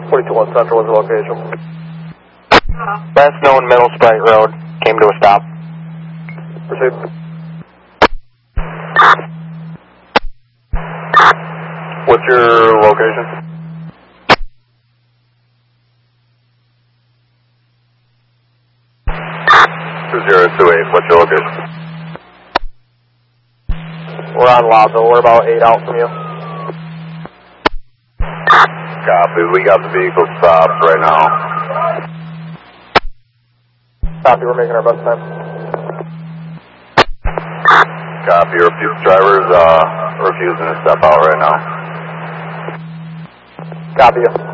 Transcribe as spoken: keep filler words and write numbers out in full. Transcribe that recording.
forty-two one Central was the location. Last known Middle Sprite Road, came to a stop. Proceed. What's your location? two zero two eight, what's your location? We're on Loudville, we're about eight out from you. Copy, we got the vehicle stopped right now. Copy, we're making our best time. Copy, refuse drivers uh, refusing to step out right now. Copy you.